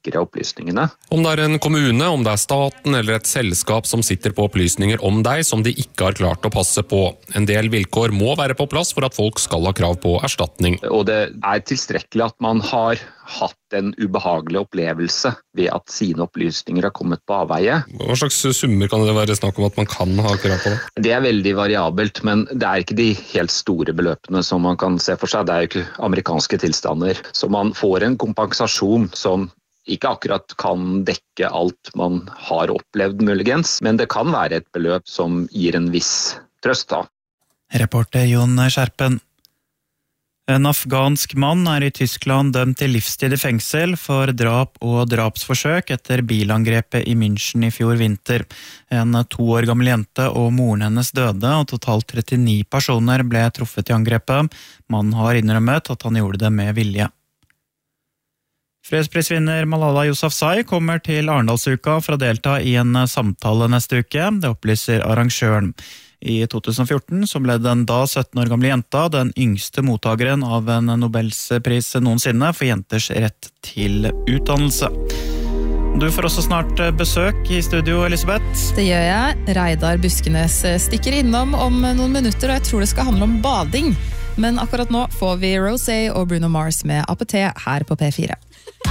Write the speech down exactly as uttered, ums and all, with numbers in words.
sikre opplysningene. Om det er en kommune, om det er staten eller et selskap som sitter på opplysninger om deg som de ikke har klart å passe på. En del vilkår må være på plass for at folk skal ha krav på erstatning. Og det er tilstrekkelig at man har hatt en ubehagelig opplevelse ved at sine opplysninger har kommet på avveie. Hva slags summer kan det være snakk om at man kan ha krav på? Det er veldig variabelt, men det er ikke de helt store beløpene som man kan se for seg. Det er jo ikke amerikanske tilstander. Så man får en kompensasjon som ikke akkurat kan dekke alt man har opplevd muligens, men det kan være et beløp som gir en viss trøst da. Reporter Jon Skjerpen. En afghansk mann er i Tyskland dømt til livstid i fengsel for drap og drapsforsøk etter bilangrepet i München i fjor vinter. En to år gammel jente og moren hennes døde, og totalt trettini personer ble truffet i angrepet. Mannen har innrømmet at han gjorde det med vilje. Fredsprisvinner Malala Yousafzai kommer til Arendalsuka for å delta i en samtale neste uke, det opplyser arrangøren. I to tusen og fjorten så ble den da sytten år gamle jenta den yngste mottageren av en Nobelspris noensinne for jenters rett til utdannelse. Du får også snart besøk i studio, Elisabeth. Det gjør jeg. Reidar Buskenes stikker innom om noen minutter, og jeg tror det skal handle om bading. Men akkurat nå får vi Rosé og Bruno Mars med A P T her på P fire.